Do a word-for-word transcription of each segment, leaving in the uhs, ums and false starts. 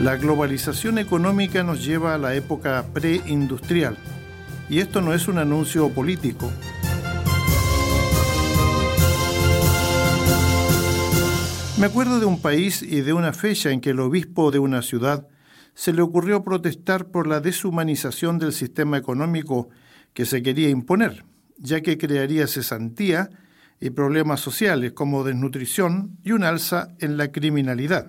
La globalización económica nos lleva a la época preindustrial, y esto no es un anuncio político. Me acuerdo de un país y de una fecha en que el obispo de una ciudad se le ocurrió protestar por la deshumanización del sistema económico que se quería imponer, ya que crearía cesantía y problemas sociales como desnutrición y un alza en la criminalidad.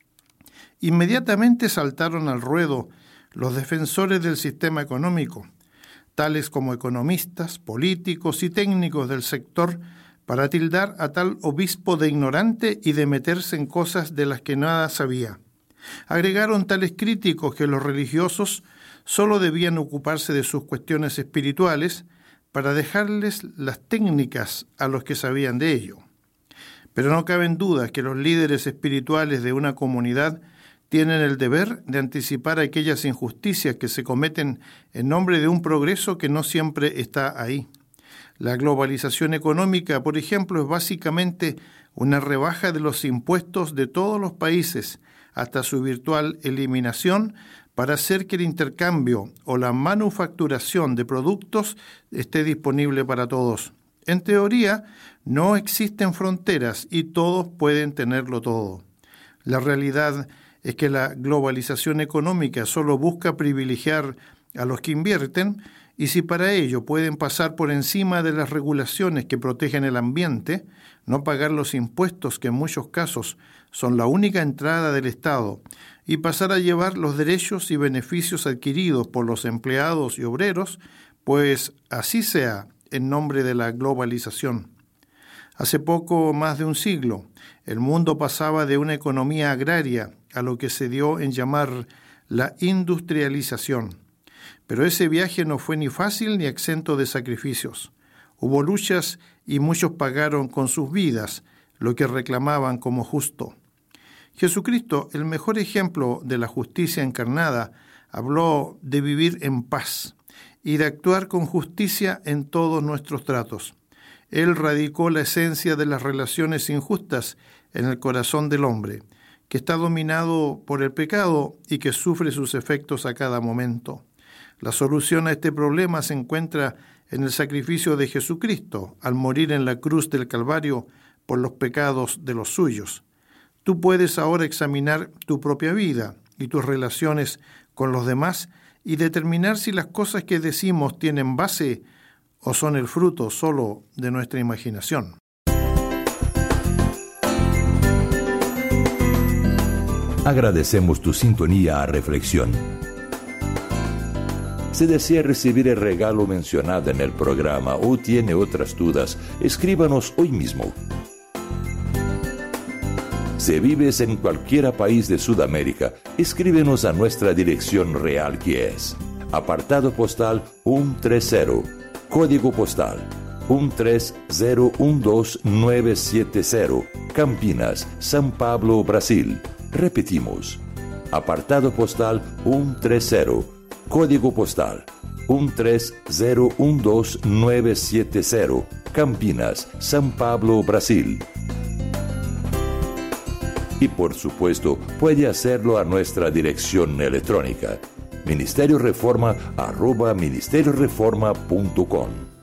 Inmediatamente saltaron al ruedo los defensores del sistema económico, tales como economistas, políticos y técnicos del sector, para tildar a tal obispo de ignorante y de meterse en cosas de las que nada sabía. Agregaron tales críticos que los religiosos solo debían ocuparse de sus cuestiones espirituales para dejarles las técnicas a los que sabían de ello. Pero no caben dudas que los líderes espirituales de una comunidad tienen el deber de anticipar aquellas injusticias que se cometen en nombre de un progreso que no siempre está ahí. La globalización económica, por ejemplo, es básicamente una rebaja de los impuestos de todos los países hasta su virtual eliminación para hacer que el intercambio o la manufacturación de productos esté disponible para todos. En teoría, no existen fronteras y todos pueden tenerlo todo. La realidad es que la globalización económica solo busca privilegiar a los que invierten, y si para ello pueden pasar por encima de las regulaciones que protegen el ambiente, no pagar los impuestos que en muchos casos son la única entrada del Estado, y pasar a llevar los derechos y beneficios adquiridos por los empleados y obreros, pues así sea en nombre de la globalización. Hace poco más de un siglo, el mundo pasaba de una economía agraria a lo que se dio en llamar la industrialización. Pero ese viaje no fue ni fácil ni exento de sacrificios. Hubo luchas y muchos pagaron con sus vidas lo que reclamaban como justo. Jesucristo, el mejor ejemplo de la justicia encarnada, habló de vivir en paz y de actuar con justicia en todos nuestros tratos. Él radicó la esencia de las relaciones injustas en el corazón del hombre, que está dominado por el pecado y que sufre sus efectos a cada momento. La solución a este problema se encuentra en el sacrificio de Jesucristo al morir en la cruz del Calvario por los pecados de los suyos. Tú puedes ahora examinar tu propia vida y tus relaciones con los demás y determinar si las cosas que decimos tienen base o son el fruto solo de nuestra imaginación. Agradecemos tu sintonía a Reflexión. Si desea recibir el regalo mencionado en el programa o tiene otras dudas, escríbanos hoy mismo. Si vives en cualquier país de Sudamérica, escríbenos a nuestra dirección real, que es apartado postal ciento treinta, código postal uno tres cero uno dos nueve siete cero, Campinas, São Paulo, Brasil. Repetimos, apartado postal ciento treinta, código postal uno tres cero uno dos nueve siete cero, Campinas, São Paulo, Brasil. Y por supuesto, puede hacerlo a nuestra dirección electrónica, ministerio reforma arroba ministerio reforma punto com.